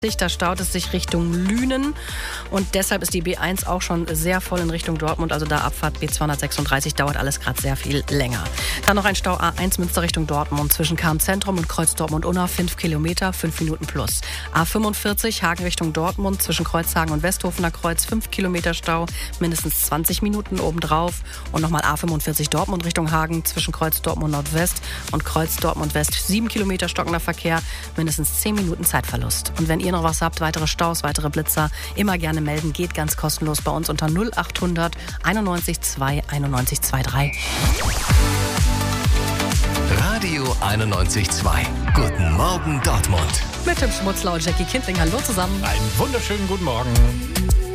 Da staut es sich Richtung Lünen und deshalb ist die B1 auch schon sehr voll in Richtung Dortmund. Also da Abfahrt B236 dauert alles gerade sehr viel länger. Dann noch ein Stau A1 Münster Richtung Dortmund zwischen Cham-Zentrum und Kreuz Dortmund-Unna, 5 Kilometer, 5 Minuten plus. A45 Hagen Richtung Dortmund zwischen Kreuzhagen und Westhofener Kreuz, 5 Kilometer Stau, mindestens 20 Minuten obendrauf. Und nochmal A45 Dortmund Richtung Hagen zwischen Kreuz Dortmund Nordwest und Kreuz Dortmund West, 7 Kilometer stockender Verkehr, mindestens 10 Minuten Zeitverlust. Und wenn ihr noch was habt, weitere Staus, weitere Blitzer, immer gerne melden. Geht ganz kostenlos bei uns unter 0800 91 2 91 23. Radio 91.2. Guten Morgen Dortmund. Mit Tim Schmutzler und Jackie Kindling. Hallo zusammen. Einen wunderschönen guten Morgen.